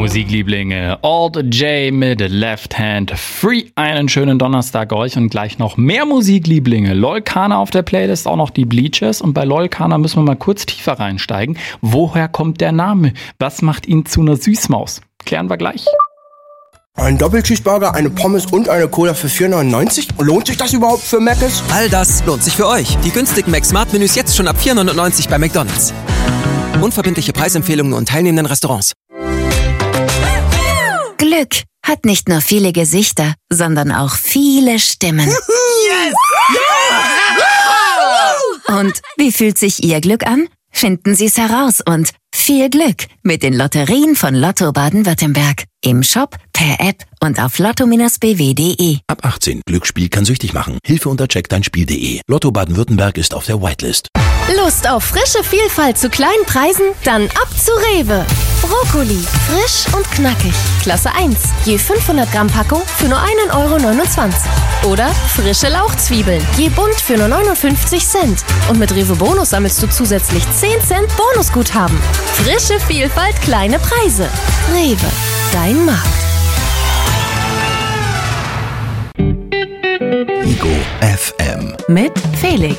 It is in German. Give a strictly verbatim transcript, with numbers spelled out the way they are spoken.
Musiklieblinge, All the J mit Left Hand Free. Einen schönen Donnerstag euch und gleich noch mehr Musiklieblinge. Lolkana auf der Playlist, auch noch die Bleachers. Und bei Lolkana müssen wir mal kurz tiefer reinsteigen. Woher kommt der Name? Was macht ihn zu einer Süßmaus? Klären wir gleich. Ein Doppelcheeseburger, eine Pommes und eine Cola für vier neunundneunzig? Lohnt sich das überhaupt für Mc's? All das lohnt sich für euch. Die günstigen Mac-Smart-Menüs jetzt schon ab vier neunundneunzig bei McDonald's. Unverbindliche Preisempfehlungen und teilnehmenden Restaurants. Glück hat nicht nur viele Gesichter, sondern auch viele Stimmen. Yes! Und wie fühlt sich Ihr Glück an? Finden Sie es heraus und viel Glück mit den Lotterien von Lotto Baden-Württemberg. Im Shop, per App und auf lotto Bindestrich b w punkt d e. Ab achtzehn. Glücksspiel kann süchtig machen. Hilfe unter check dein spiel punkt d e. Lotto Baden-Württemberg ist auf der Whitelist. Lust auf frische Vielfalt zu kleinen Preisen? Dann ab zu Rewe. Brokkoli, frisch und knackig. Klasse eins, je fünfhundert Gramm Packung für nur einen Euro neunundzwanzig. Oder frische Lauchzwiebeln, je bunt für nur neunundfünfzig Cent. Und mit Rewe Bonus sammelst du zusätzlich zehn Cent Bonusguthaben. Frische Vielfalt, kleine Preise. Rewe, dein Markt. Ego F M Mit Felix.